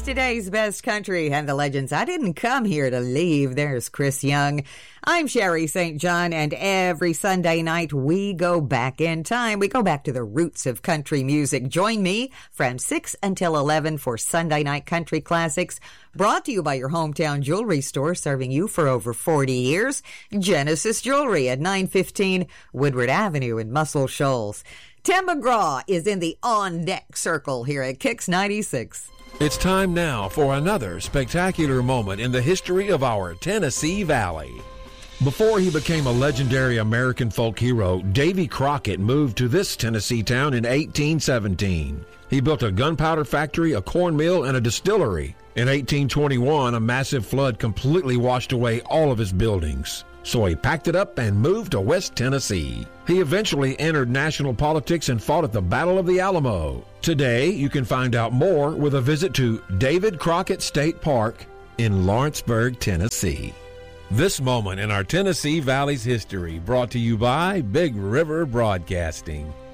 today's best country and the legends. I didn't come here to leave. There's Chris Young. I'm Sherry St. John, and every Sunday night we go back in time. We go back to the roots of country music. Join me from 6 until 11 for Sunday Night Country Classics, brought to you by your hometown jewelry store, serving you for over 40 years. Genesis Jewelry at 915 Woodward Avenue in Muscle Shoals. Tim McGraw is in the on-deck circle here at Kicks 96. It's time now for another spectacular moment in the history of our Tennessee Valley. Before he became a legendary American folk hero, Davy Crockett moved to this Tennessee town in 1817. He built a gunpowder factory, a corn mill, and a distillery. In 1821, a massive flood completely washed away all of his buildings. So he packed it up and moved to West Tennessee. He eventually entered national politics and fought at the Battle of the Alamo. Today, you can find out more with a visit to David Crockett State Park in Lawrenceburg, Tennessee. This moment in our Tennessee Valley's history brought to you by Big River Broadcasting.